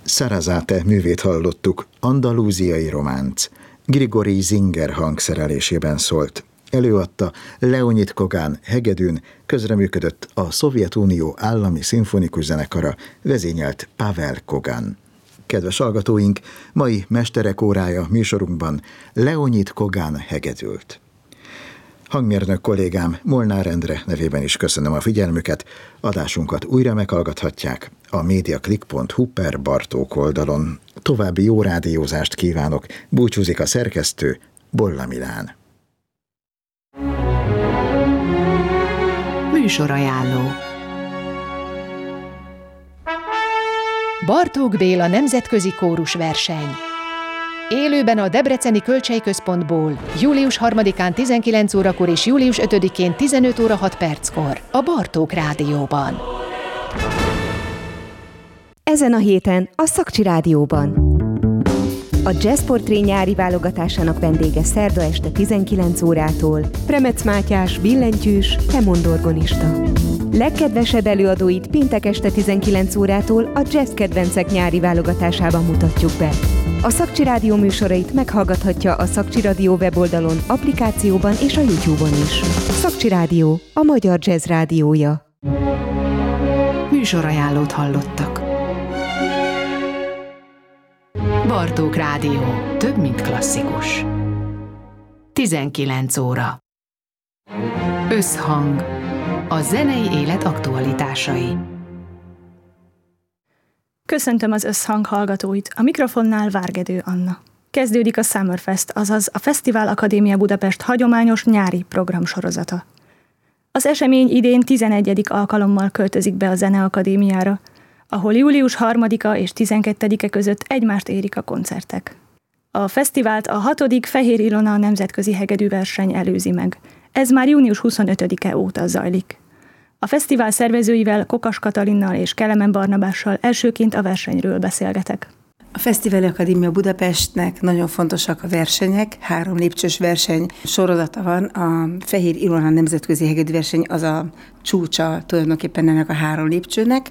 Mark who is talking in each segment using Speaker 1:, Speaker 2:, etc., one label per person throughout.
Speaker 1: Sarasate művét hallottuk, andalúziai románc. Grigori Zinger hangszerelésében szólt. Előadta Leonid Kogan hegedűn, közreműködött a Szovjetunió Állami Szimfonikus Zenekara, vezényelt Pavel Kogan. Kedves hallgatóink, mai Mesterek órája műsorunkban Leonid Kogan hegedült. Hangmérnök kollégám Molnár Endre nevében is köszönöm a figyelmüket. Adásunkat újra meghallgathatják a mediaclick.hu/Bartók oldalon. További jó rádiózást kívánok. Búcsúzik a szerkesztő, Bolla Milán.
Speaker 2: Műsorajánló. Bartók Béla nemzetközi kórusverseny. Élőben a Debreceni Kölcsey Központból július 3-án 19 órakor és július 5-én 15 óra 6 perckor a Bartók Rádióban.
Speaker 3: Ezen a héten a Szakcsi Rádióban. A Jazz Portré nyári válogatásának vendége szerda este 19 órától Premec Mátyás, billentyűs, hemondorgonista. Legkedvesebb előadóit péntek este 19 órától a Jazz Kedvencek nyári válogatásában mutatjuk be. A Szakcsi Rádió műsorait meghallgathatja a Szakcsi Rádió weboldalon, applikációban és a YouTube-on is. Szakcsi Rádió, a magyar jazz rádiója.
Speaker 2: Műsorajánlót hallottak. Bartók Rádió. Több, mint klasszikus. 19 óra. Összhang. A zenei élet aktualitásai.
Speaker 4: Köszöntöm az Összhang hallgatóit, a mikrofonnál Várgedő Anna. Kezdődik a Summerfest, azaz a Fesztivál Akadémia Budapest hagyományos nyári programsorozata. Az esemény idén 11. alkalommal költözik be a Zeneakadémiára, ahol július 3-a és 12-e között egymást érik a koncertek. A fesztivált a 6. Fehér Ilona nemzetközi hegedűverseny előzi meg. Ez már június 25-e óta zajlik. A fesztivál szervezőivel, Kokas Katalinnal és Kelemen Barnabással elsőként a versenyről beszélgetek.
Speaker 5: A Fesztivál Akadémia Budapestnek nagyon fontosak a versenyek, 3 lépcsős verseny sorozata van. A Fehér Ilona nemzetközi hegedűverseny az a csúcsa tulajdonképpen ennek a 3 lépcsőnek.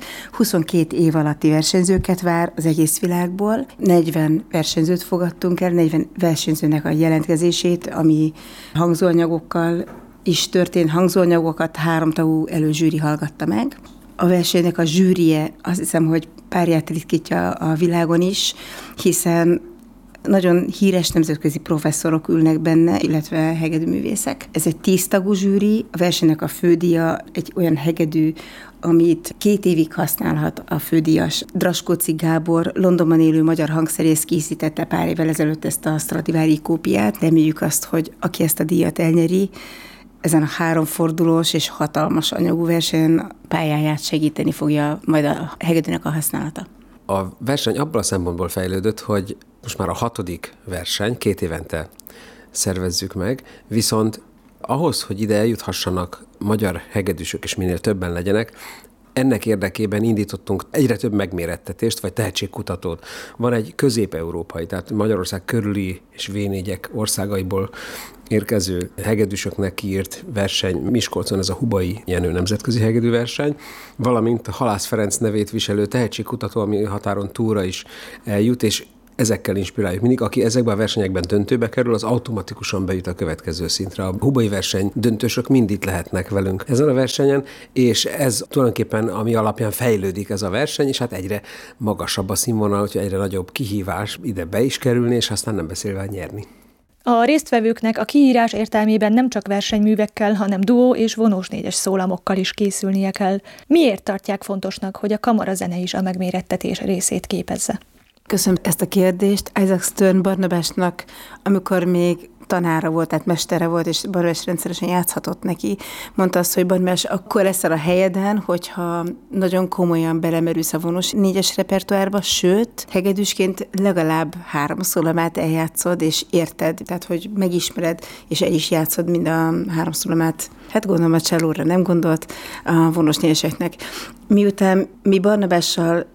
Speaker 5: 22 év alatti versenyzőket vár az egész világból. 40 versenyzőt fogadtunk el, 40 versenyzőnek a jelentkezését, ami hangzóanyagokkal is történt, hangzóanyagokat 3 tagú előzsűri hallgatta meg. A versenynek a zsűrie azt hiszem, hogy párját ritkítja a világon is, hiszen nagyon híres nemzetközi professzorok ülnek benne, illetve hegedűművészek. Ez egy 10 tagú zsűri, a versenynek a fődíja egy olyan hegedű, amit 2 évig használhat a fődíjas. Draskóci Gábor, Londonban élő magyar hangszerész készítette pár évvel ezelőtt ezt a Stradivari kópiát. Reméljük azt, hogy aki ezt a díjat elnyeri, ezen a 3 fordulós és hatalmas anyagú versenyen pályáját segíteni fogja majd a hegedűnek a használata.
Speaker 6: A verseny abban a szempontból fejlődött, hogy most már a 6. verseny, 2 évente szervezzük meg, viszont ahhoz, hogy ide eljuthassanak magyar hegedűsök, és minél többen legyenek, ennek érdekében indítottunk egyre több megmérettetést, vagy tehetségkutatót. Van egy közép-európai, tehát Magyarország körüli és V4-ek országaiból érkező hegedűsöknek kiírt verseny, Miskolcon ez a Hubai Jenő nemzetközi hegedűverseny, valamint a Halász Ferenc nevét viselő tehetségkutató, ami határon túlra is eljut, és ezekkel inspiráljuk. Mindig, aki ezekben a versenyekben döntőbe kerül, az automatikusan bejut a következő szintre. A hubai verseny döntősök mind itt lehetnek velünk ezen a versenyen, és ez tulajdonképpen, ami alapján fejlődik ez a verseny, és hát egyre magasabb a színvonal, úgyhogy egyre nagyobb kihívás ide be is kerülni, és aztán nem beszélve nyerni.
Speaker 4: A résztvevőknek a kiírás értelmében nem csak versenyművekkel, hanem duó és vonós 4-es szólamokkal is készülnie kell. Miért tartják fontosnak, hogy a kamarazene is a megmérettetés részét képezze?
Speaker 5: Köszönöm ezt a kérdést. Isaac Stern Barnabásnak, amikor még tanára volt, tehát mestere volt, és Barnabás rendszeresen játszhatott neki, mondta azt, hogy Barnabás, akkor leszel a helyeden, hogyha nagyon komolyan belemerülsz a vonós 4-es repertoárba, sőt, hegedűsként legalább 3 szólamát eljátszod, és érted, tehát, hogy megismered, és el is játszod mind a 3 szólamát. Hát gondolom a csellóra nem gondolt a vonós 4-eseknek. Miután mi Barnabással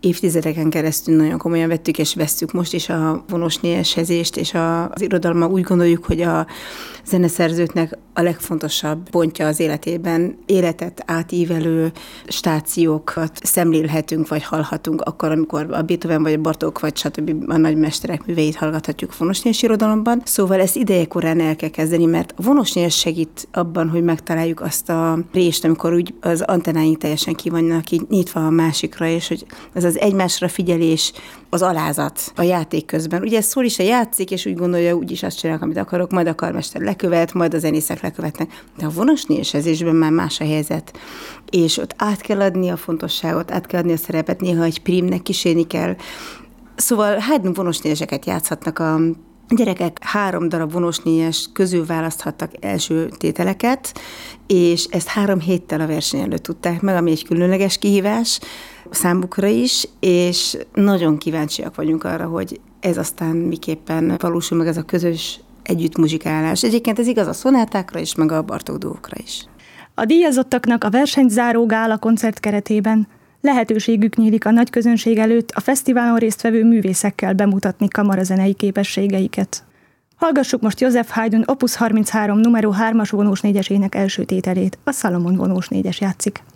Speaker 5: évtizedeken keresztül nagyon komolyan vettük, és vesszük most is a vonós négyesezést, és az irodalommal úgy gondoljuk, hogy a zeneszerzőknek a legfontosabb pontja az életében életet átívelő stációkat szemlélhetünk, vagy hallhatunk akkor, amikor a Beethoven, vagy a Bartók, vagy stb. A nagy mesterek műveit hallgathatjuk vonósnégyes irodalomban. Szóval ezt idejekorán el kell kezdeni, mert a vonósnégyes segít abban, hogy megtaláljuk azt a rést, amikor úgy az antennáink teljesen ki vannak nyitva a másikra, és hogy ez az egymásra figyelés, az alázat a játék közben. Ugye szól is a játszik, és úgy gondolja, úgyis azt csinálok, amit akarok, majd a karmester lekövet, majd a zenészek lekövetnek. De a vonósnégyesezésben már más a helyzet. És ott át kell adni a fontosságot, át kell adni a szerepet, néha egy prímnek kísérni kell. Szóval Haydn vonósnégyeseket játszhatnak a gyerekek 3 darab vonósnégyes közül választhattak első tételeket, és ezt 3 héttel a verseny előtt tudták meg, ami egy különleges kihívás számukra is, és nagyon kíváncsiak vagyunk arra, hogy ez aztán miképpen valósul meg ez a közös együttmuzsikálás. Egyébként ez igaz a szonátákra is, meg a Bartók dúókra is.
Speaker 4: A díjazottaknak a versenyzáró gála koncert keretében lehetőségük nyílik a nagy közönség előtt a fesztiválon résztvevő művészekkel bemutatni kamarazenei képességeiket. Hallgassuk most Joseph Haydn Opus 33 numero 3-as vonós négyesének első tételét, a Salomon vonós négyes játszik.